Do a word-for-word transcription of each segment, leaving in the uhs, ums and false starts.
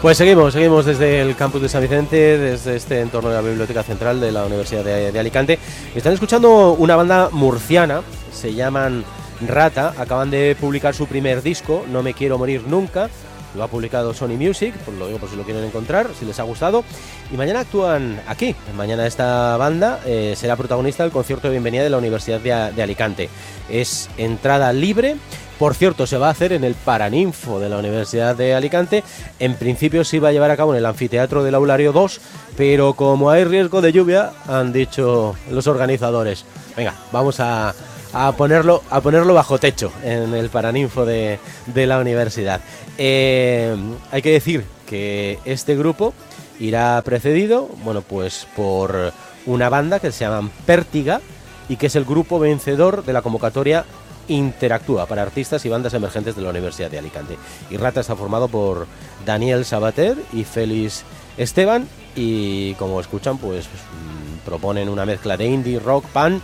Pues seguimos, seguimos desde el campus de San Vicente, desde este entorno de la Biblioteca Central de la Universidad de, de Alicante. Están escuchando una banda murciana, se llaman Rata, acaban de publicar su primer disco, No me quiero morir nunca. Lo ha publicado Sony Music, pues lo digo por si lo quieren encontrar, si les ha gustado. Y mañana actúan aquí. Mañana esta banda eh, será protagonista del concierto de bienvenida de la Universidad de, de Alicante. Es entrada libre. Por cierto, se va a hacer en el Paraninfo de la Universidad de Alicante. En principio se iba a llevar a cabo en el anfiteatro del Aulario dos, pero como hay riesgo de lluvia, han dicho los organizadores, venga, vamos a... A ponerlo, a ponerlo bajo techo en el Paraninfo de, de la universidad. Eh, hay que decir que este grupo irá precedido, bueno, pues por una banda que se llama Pértiga y que es el grupo vencedor de la convocatoria Interactúa para artistas y bandas emergentes de la Universidad de Alicante. Y Rata está formado por Daniel Sabater y Félix Esteban y, como escuchan, pues proponen una mezcla de indie, rock, punk,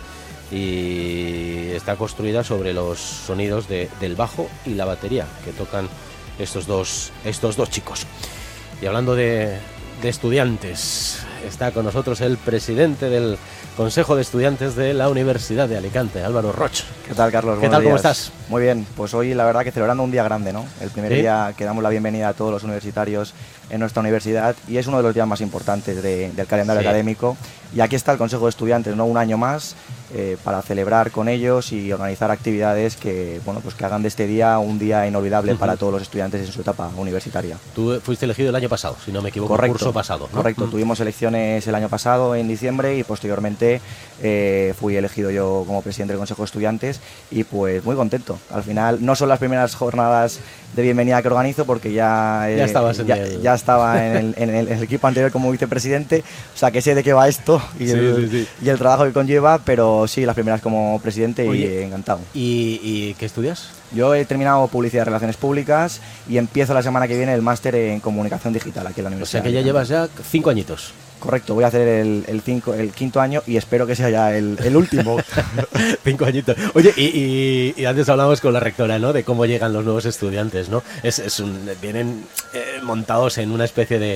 y está construida sobre los sonidos de, del bajo y la batería que tocan estos dos, estos dos chicos. Y hablando de, de estudiantes, está con nosotros el presidente del Consejo de Estudiantes de la Universidad de Alicante, Álvaro Roch. ¿Qué tal, Carlos? ¿Qué tal? ¿Cómo estás? Muy bien, pues hoy la verdad que celebrando un día grande, ¿no? El primer ¿Sí? día que damos la bienvenida a todos los universitarios en nuestra universidad y es uno de los días más importantes de, del calendario sí. académico. Y aquí está el Consejo de Estudiantes, ¿no? Un año más eh, para celebrar con ellos y organizar actividades que, bueno, pues que hagan de este día un día inolvidable uh-huh. para todos los estudiantes en su etapa universitaria. Tú fuiste elegido el año pasado, si no me equivoco, correcto, el curso pasado, ¿no? Correcto, uh-huh. tuvimos elecciones el año pasado en diciembre y posteriormente eh, fui elegido yo como presidente del Consejo de Estudiantes y pues muy contento. Al final no son las primeras jornadas de bienvenida que organizo porque ya, eh, ya, estabas en ya, el... ya estaba en el, en, el, en el equipo anterior como vicepresidente, o sea que sé de qué va esto y, sí, el, sí, sí. y el trabajo que conlleva, pero sí, las primeras como presidente. Oye, y encantado. ¿Y, ¿Y qué estudias? Yo he terminado Publicidad y Relaciones Públicas y empiezo la semana que viene el máster en Comunicación Digital aquí en la Universidad. O sea que ya llevas ya cinco añitos. Correcto, voy a hacer el, el, cinco, el quinto año y espero que sea ya el, el último. Cinco añitos. Oye, y, y, y antes hablamos con la rectora, ¿no? De cómo llegan los nuevos estudiantes, ¿no? Es, es un, vienen eh, montados en una especie de,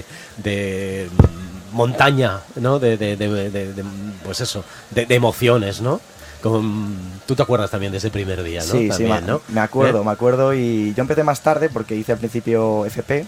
de montaña, ¿no? De, de, de, de, de pues eso, de, de emociones, ¿no? Con, tú te acuerdas también de ese primer día, ¿no? Sí, también, sí, ¿no? me acuerdo, ¿Eh? me acuerdo y yo empecé más tarde porque hice al principio F P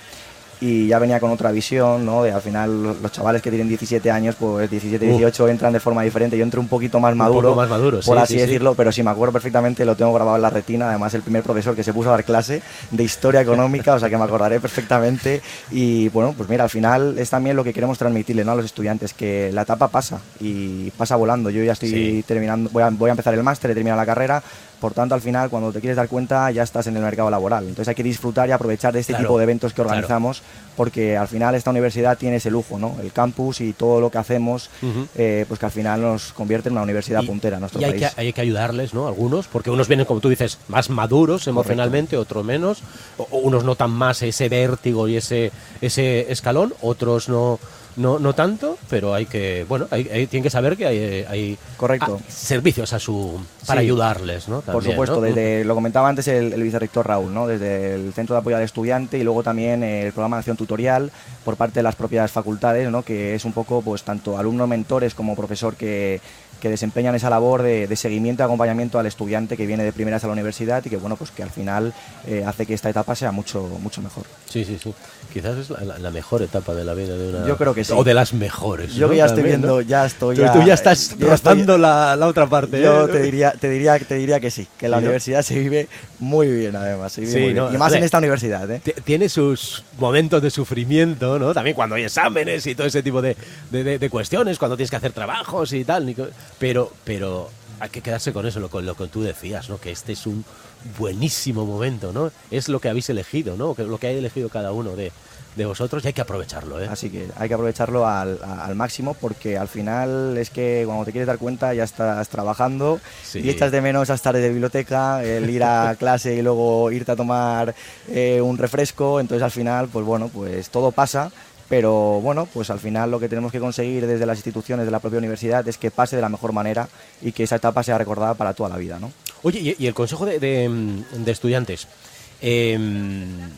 y ya venía con otra visión, ¿no? De, al final los chavales que tienen diecisiete años, pues diecisiete, dieciocho uh. entran de forma diferente. Yo entré un poquito más maduro, un poco más maduro, por sí, así sí, decirlo, sí. pero sí me acuerdo perfectamente, lo tengo grabado en la retina. Además, el primer profesor que se puso a dar clase de historia económica, o sea que me acordaré perfectamente. Y bueno, pues mira, al final es también lo que queremos transmitirle, ¿no? A los estudiantes, que la etapa pasa y pasa volando. Yo ya estoy sí. terminando, voy a, voy a empezar el máster, he terminado la carrera. Por tanto, al final, cuando te quieres dar cuenta, ya estás en el mercado laboral. Entonces hay que disfrutar y aprovechar de este claro, tipo de eventos que organizamos, claro. porque al final esta universidad tiene ese lujo, ¿no? El campus y todo lo que hacemos, uh-huh. eh, pues que al final nos convierte en una universidad y, puntera en nuestro y hay país. Que, hay que ayudarles, ¿no? Algunos, porque unos vienen, como tú dices, más maduros emocionalmente, correcto. Otros menos. O, unos notan más ese vértigo y ese, ese escalón, otros no... No, no tanto, pero hay que, bueno, hay, hay, tienen que saber que hay, hay Correcto. A, servicios a su para sí. ayudarles, ¿no? También, por supuesto, ¿no? Desde, lo comentaba antes el, el vicerrector Raúl, ¿no? Desde el Centro de Apoyo al Estudiante y luego también el programa de acción tutorial por parte de las propias facultades, ¿no? Que es un poco, pues, tanto alumnos mentores como profesor que que desempeñan esa labor de, de seguimiento y acompañamiento al estudiante que viene de primeras a la universidad y que bueno pues que al final eh, hace que esta etapa sea mucho mucho mejor. Sí, sí, sí. Quizás es la, la mejor etapa de la vida de una. Yo creo que sí. O de las mejores. Yo ¿no? que ya También, estoy viendo, ¿no? ya estoy. Tú ya, tú ya estás ya rozando estoy, la, la otra parte. Yo ¿eh? te diría, te diría, te diría que sí, que la ¿Sí, universidad no? se vive muy bien además, se vive sí, muy no, bien. Y más hombre, en esta universidad, ¿eh? Tiene sus momentos de sufrimiento, ¿no? También cuando hay exámenes y todo ese tipo de, de, de, de cuestiones, cuando tienes que hacer trabajos y tal. Pero, pero hay que quedarse con eso, lo, con lo que tú decías, ¿no? Que este es un buenísimo momento, ¿no? Es lo que habéis elegido, ¿no? Lo que ha elegido cada uno de, de vosotros y hay que aprovecharlo, ¿eh? Así que hay que aprovecharlo al, al máximo porque al final es que cuando te quieres dar cuenta ya estás trabajando sí. y echas de menos esas tardes de biblioteca, el ir a clase y luego irte a tomar eh, un refresco, entonces al final pues bueno, pues todo pasa. Pero bueno, pues al final lo que tenemos que conseguir desde las instituciones de la propia universidad es que pase de la mejor manera y que esa etapa sea recordada para toda la vida, ¿no? Oye, y, y el Consejo de, de, de Estudiantes, eh,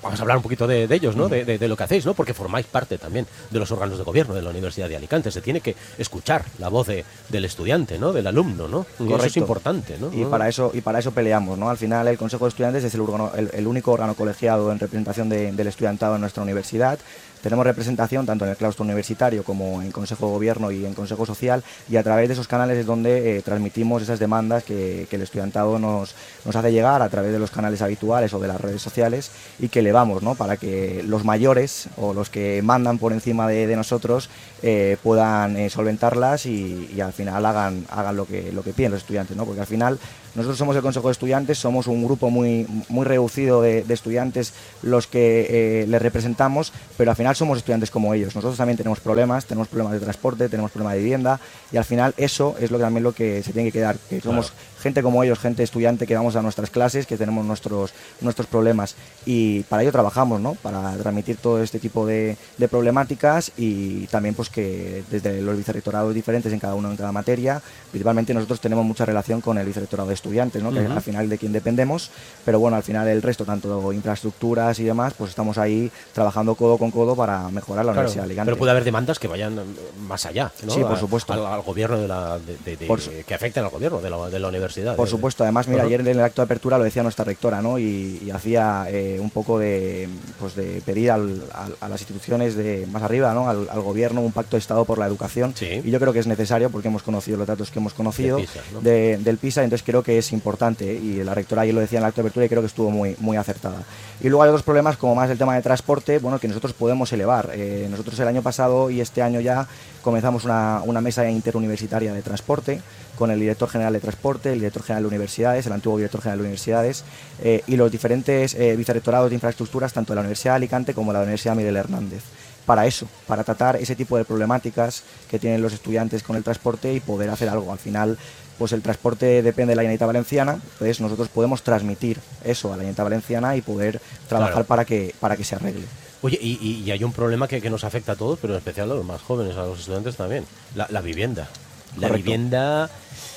vamos a hablar un poquito de, de ellos, ¿no? De, de, de lo que hacéis, ¿no? Porque formáis parte también de los órganos de gobierno de la Universidad de Alicante. Se tiene que escuchar la voz de, del estudiante, ¿no? Del alumno, ¿no? Y eso es importante, ¿no? Y para eso y para eso peleamos, ¿no? Al final el Consejo de Estudiantes es el, órgano, el, el único órgano colegiado en representación de, del estudiantado en nuestra universidad. Tenemos representación tanto en el claustro universitario como en Consejo de Gobierno y en Consejo Social, y a través de esos canales es donde eh, transmitimos esas demandas que, que el estudiantado nos, nos hace llegar a través de los canales habituales o de las redes sociales, y que elevamos, ¿no? Para que los mayores o los que mandan por encima de, de nosotros eh, puedan eh, solventarlas y, y al final hagan, hagan lo que, lo que piden los estudiantes, ¿no? Porque al final nosotros somos el Consejo de Estudiantes, somos un grupo muy, muy reducido de, de estudiantes los que eh, les representamos, pero al final somos estudiantes como ellos. Nosotros también tenemos problemas, tenemos problemas de transporte, tenemos problemas de vivienda, y al final eso es lo que también lo que se tiene que quedar, que somos claro. gente como ellos, gente estudiante que vamos a nuestras clases, que tenemos nuestros, nuestros problemas, y para ello trabajamos, ¿no? Para transmitir todo este tipo de, de problemáticas, y también pues que desde los vicerrectorados diferentes en cada uno en cada materia, principalmente nosotros tenemos mucha relación con el vicerrectorado de estudiantes, ¿no? Uh-huh. Que al final de quien dependemos, pero bueno, al final el resto, tanto infraestructuras y demás, pues estamos ahí trabajando codo con codo para mejorar la claro, Universidad de Alicante. Pero puede haber demandas que vayan más allá, ¿no? Sí, por supuesto. Al, al gobierno de la de, de, de, su... que afecten al gobierno de la, de la universidad. Por de, supuesto, además, mira, uh-huh. ayer en el acto de apertura lo decía nuestra rectora, ¿no? Y, y hacía eh, un poco de, pues de pedir al, al, a las instituciones de más arriba, ¿no? Al, al gobierno un pacto de Estado por la educación. Sí. Y yo creo que es necesario porque hemos conocido los datos que hemos conocido de PISA, ¿no? de, del PISA, entonces creo que es importante, y la rectora ayer lo decía en el acto de apertura y creo que estuvo muy, muy acertada. Y luego hay otros problemas como más el tema de transporte, bueno, que nosotros podemos elevar. Eh, nosotros el año pasado y este año ya comenzamos una, una mesa interuniversitaria de transporte con el director general de transporte, el director general de universidades, el antiguo director general de universidades eh, y los diferentes eh, vicerrectorados de infraestructuras, tanto de la Universidad de Alicante como de la Universidad Miguel Hernández. Para eso, para tratar ese tipo de problemáticas que tienen los estudiantes con el transporte y poder hacer algo. Al final, pues el transporte depende de la Generalitat Valenciana, pues nosotros podemos transmitir eso a la Generalitat Valenciana y poder trabajar claro. para que para que se arregle. Oye, y, y, y hay un problema que, que nos afecta a todos, pero en especial a los más jóvenes, a los estudiantes también, la, la vivienda. La Correcto. vivienda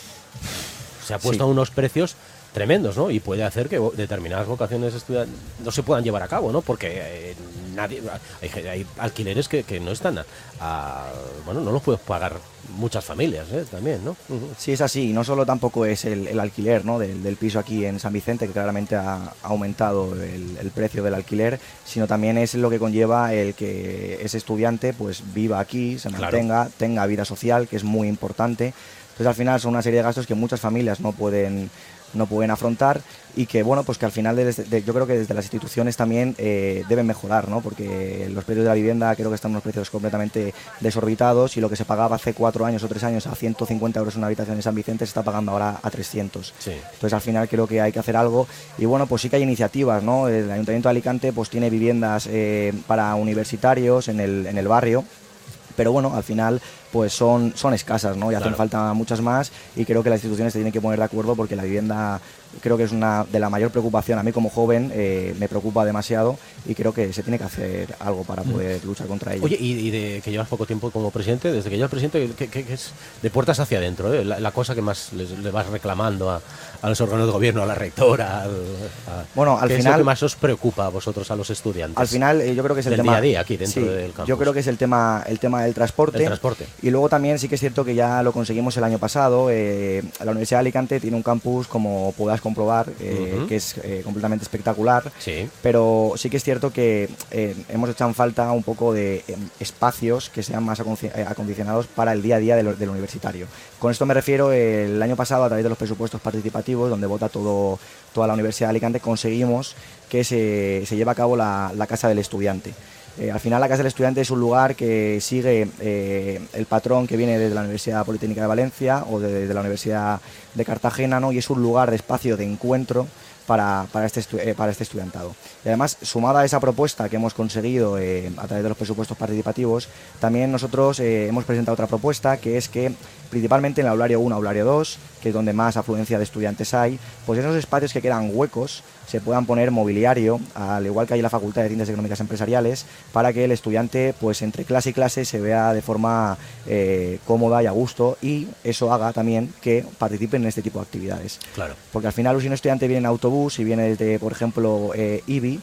se ha puesto sí. a unos precios tremendos, ¿no? Y puede hacer que determinadas vocaciones estudiantiles no se puedan llevar a cabo, ¿no? Porque eh, nadie hay, hay alquileres que, que no están a, a bueno, no los pueden pagar muchas familias, ¿eh? También, ¿no? Uh-huh. Sí, es así. No solo tampoco es el, el alquiler, ¿no? Del, del piso aquí en San Vicente, que claramente ha, ha aumentado el, el precio del alquiler, sino también es lo que conlleva el que ese estudiante pues viva aquí, se mantenga, claro. tenga vida social, que es muy importante. Entonces al final son una serie de gastos que muchas familias no pueden no pueden afrontar, y que bueno, pues que al final de, de, yo creo que desde las instituciones también eh, deben mejorar, ¿no? Porque los precios de la vivienda creo que están unos precios completamente desorbitados, y lo que se pagaba hace cuatro años o tres años a ciento cincuenta euros una habitación en San Vicente se está pagando ahora a trescientos. Sí. Entonces al final creo que hay que hacer algo, y bueno, pues sí que hay iniciativas, ¿no? El Ayuntamiento de Alicante pues tiene viviendas eh, para universitarios en el, en el barrio, pero bueno, al final pues son, son escasas, ¿no? Y hacen claro. falta muchas más, y creo que las instituciones se tienen que poner de acuerdo, porque la vivienda creo que es una de la mayor preocupación. A mí como joven eh, me preocupa demasiado, y creo que se tiene que hacer algo para poder luchar contra ello. Oye, y, y de que llevas poco tiempo como presidente, desde que llevas presidente, ¿qué, qué, qué es de puertas hacia adentro? ¿eh? La, la cosa que más les, le vas reclamando a, a los órganos de gobierno, a la rectora, al, a, bueno, al ¿qué final, es lo que más os preocupa a vosotros, a los estudiantes? Al final eh, yo creo que es el del tema día a día aquí dentro sí, del campus. Yo creo que es el tema, el tema del transporte. El transporte. Y luego también sí que es cierto que ya lo conseguimos el año pasado. Eh, la Universidad de Alicante tiene un campus, como podrás comprobar, eh, uh-huh. que es eh, completamente espectacular. Sí. Pero sí que es cierto que eh, hemos echado en falta un poco de eh, espacios que sean más acondicionados para el día a día del, del universitario. Con esto me refiero, eh, el año pasado, a través de los presupuestos participativos, donde vota todo, toda la Universidad de Alicante, conseguimos que se, se lleve a cabo la, la Casa del Estudiante. Eh, al final la Casa del Estudiante es un lugar que sigue eh, el patrón que viene desde la Universidad Politécnica de Valencia o de, de la Universidad de Cartagena, ¿no? Y es un lugar de espacio de encuentro para, para, este, eh, para este estudiantado. Y además, sumada a esa propuesta que hemos conseguido eh, a través de los presupuestos participativos, también nosotros eh, hemos presentado otra propuesta, que es que principalmente en el aulario uno, aulario dos, que es donde más afluencia de estudiantes hay, pues esos espacios que quedan huecos se puedan poner mobiliario, al igual que hay en la Facultad de Ciencias Económicas Empresariales, para que el estudiante, pues entre clase y clase, se vea de forma eh, cómoda y a gusto, y eso haga también que participen en este tipo de actividades. Claro. Porque al final, si un estudiante viene en autobús y viene desde, por ejemplo, eh, I B I,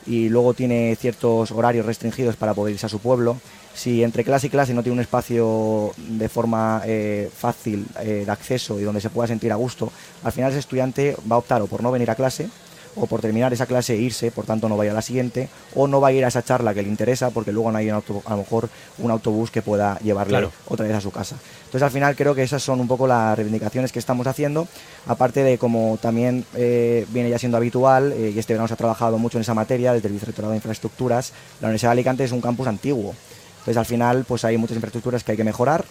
y luego tiene ciertos horarios restringidos para poder irse a su pueblo. Si entre clase y clase no tiene un espacio de forma eh, fácil eh, de acceso y donde se pueda sentir a gusto, al final ese estudiante va a optar o por no venir a clase, o por terminar esa clase e irse, por tanto no va a ir a la siguiente, o no va a ir a esa charla que le interesa porque luego no hay un auto, a lo mejor un autobús que pueda llevarle claro. otra vez a su casa. Entonces al final creo que esas son un poco las reivindicaciones que estamos haciendo, aparte de como también eh, viene ya siendo habitual, eh, y este verano se ha trabajado mucho en esa materia desde el Vicerrectorado de Infraestructuras. La Universidad de Alicante es un campus antiguo, entonces al final pues hay muchas infraestructuras que hay que mejorar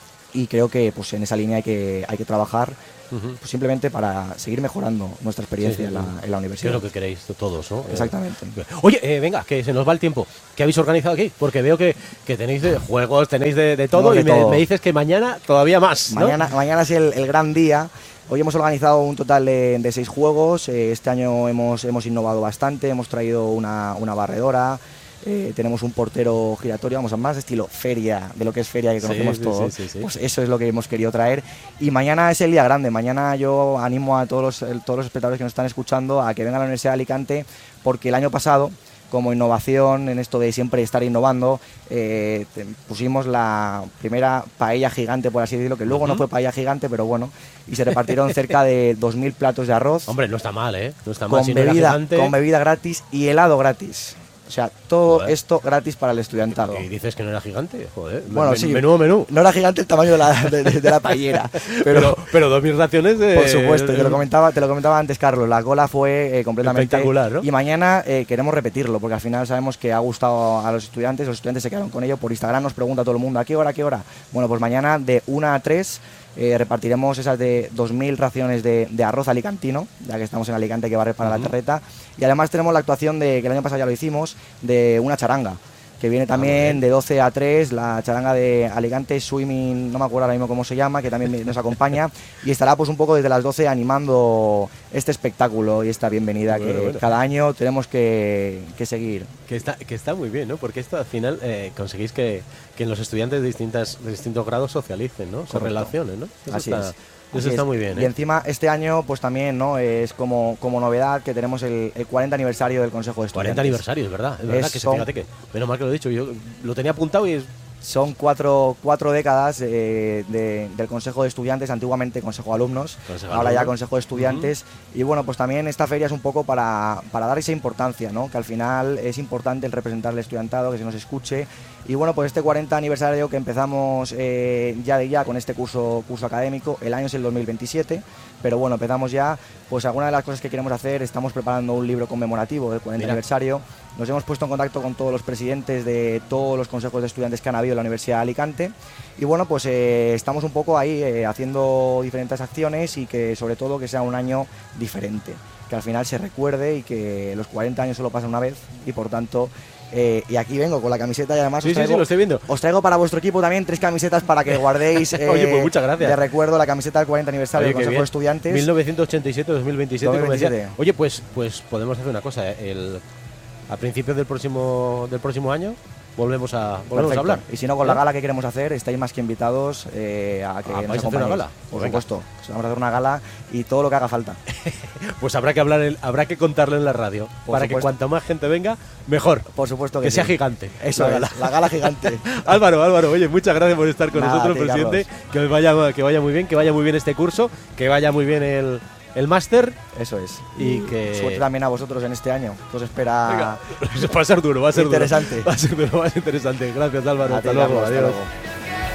y creo que pues en esa línea hay que, hay que trabajar. Uh-huh. Pues simplemente para seguir mejorando nuestra experiencia sí, sí, en, la, en la universidad. Que es lo que queréis todos, ¿no? Exactamente. Eh, oye, eh, venga, que se nos va el tiempo. ¿Qué habéis organizado aquí? Porque veo que, que tenéis de juegos, tenéis de, de todo, de y me, todo. me dices que mañana todavía más, ¿no? Mañana, mañana es el, el gran día. Hoy hemos organizado un total de, de seis juegos. Eh, este año hemos, hemos innovado bastante, hemos traído una, una barredora. Eh, tenemos un portero giratorio, vamos a más estilo feria, de lo que es feria que conocemos sí, todos, sí, sí, sí, pues sí. Eso es lo que hemos querido traer. Y mañana es el día grande, mañana yo animo a todos los, el, todos los espectadores que nos están escuchando a que vengan a la Universidad de Alicante, porque el año pasado, como innovación en esto de siempre estar innovando, eh, pusimos la primera paella gigante, por así decirlo, que luego uh-huh. no fue paella gigante, pero bueno, y se repartieron cerca de dos mil platos de arroz. Hombre, no está mal, ¿eh? No está mal, con, si bebida, no con bebida gratis y helado gratis. O sea, todo Joder. esto gratis para el estudiantado. ¿Y dices que no era gigante? Joder, bueno, men- sí. Menú, menú. No era gigante el tamaño de la, de, de, de la paellera. Pero, pero, pero dos mil raciones de... Por supuesto, te lo comentaba, te lo comentaba antes, Carlos. La cola fue eh, completamente... espectacular, ¿no? Y mañana eh, queremos repetirlo, porque al final sabemos que ha gustado a los estudiantes. Los estudiantes se quedaron con ello. Por Instagram nos pregunta todo el mundo, ¿a qué hora, a qué hora? Bueno, pues mañana de una a tres... Eh, repartiremos esas de dos mil raciones de, de arroz alicantino, ya que estamos en Alicante, que va a para uh-huh. la terreta. Y además tenemos la actuación de, que el año pasado ya lo hicimos, de una charanga, que viene también ah, de doce a tres, la charanga de Alicante Swimming, no me acuerdo ahora mismo cómo se llama, que también nos acompaña, y estará pues un poco desde las doce animando este espectáculo y esta bienvenida bueno, que bueno. cada año tenemos que, que seguir. Que está, que está muy bien, ¿no? Porque esto al final eh, conseguís que, que los estudiantes de, distintas, de distintos grados socialicen, ¿no? Se relacionen, ¿no? Eso Así está, es. Eso Así está es. muy bien, ¿eh? Y encima este año pues también no es como, como novedad que tenemos el, el cuarenta aniversario del Consejo de Estudiantes. cuarenta aniversario, es verdad, es verdad es, que se, fíjate que menos mal que lo he dicho, yo lo tenía apuntado y es... Son cuatro, cuatro décadas eh, de, del Consejo de Estudiantes, antiguamente Consejo de Alumnos, Consejo ahora alumno. ya Consejo de Estudiantes. Uh-huh. Y bueno, pues también esta feria es un poco para, para dar esa importancia, ¿no? Que al final es importante el representar al estudiantado, que se nos escuche. Y bueno, pues este cuarenta aniversario que empezamos eh, ya de ya con este curso, curso académico, el año es el dos mil veintisiete, pero bueno, empezamos ya, pues alguna de las cosas que queremos hacer, estamos preparando un libro conmemorativo del cuarenta Mira. aniversario. Nos hemos puesto en contacto con todos los presidentes de todos los consejos de estudiantes que han habido en la Universidad de Alicante y bueno, pues eh, estamos un poco ahí eh, haciendo diferentes acciones y que sobre todo que sea un año diferente, que al final se recuerde y que los cuarenta años solo pasan una vez y por tanto... Eh, y aquí vengo con la camiseta y además sí, os, traigo, sí, sí, lo estoy viendo. os traigo para vuestro equipo también tres camisetas para que guardéis eh, Oye, pues muchas gracias. de recuerdo la camiseta del cuarenta aniversario Oye, del Consejo bien. de Estudiantes mil novecientos ochenta y siete a dos mil veintisiete, dos mil veintisiete. Como decía. Oye, pues, pues podemos hacer una cosa, ¿eh? el, a principios del próximo, del próximo año volvemos a, volvemos a hablar. Y si no, con ¿Eh? la gala que queremos hacer, estáis más que invitados eh, a que ah, nos ¿vais a hacer una gala? Por Venga. supuesto, vamos a hacer una gala y todo lo que haga falta. Pues habrá que hablar, en, habrá que contarlo en la radio, por para supuesto. Que cuanta más gente venga, mejor. Por supuesto que, que sí. sea gigante. Eso la, es, gala. la gala gigante. Álvaro, Álvaro, oye, muchas gracias por estar con Nada, nosotros, tío, presidente. Carlos. Que vaya, que vaya muy bien, que vaya muy bien este curso, que vaya muy bien el, el máster. Eso es. Y que... Suerte también a vosotros en este año. Que os espera... Venga, va a ser duro, va a ser interesante. duro. Va a ser duro, va a ser interesante. Gracias, Álvaro. A Hasta ti, luego. Carlos, Adiós. Hasta luego.